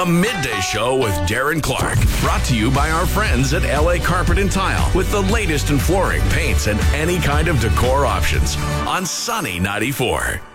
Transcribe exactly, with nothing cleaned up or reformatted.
The Midday Show with Darren Clark. Brought to you by our friends at L A Carpet and Tile. With the latest in flooring, paints, and any kind of decor options. On Sunny ninety-four.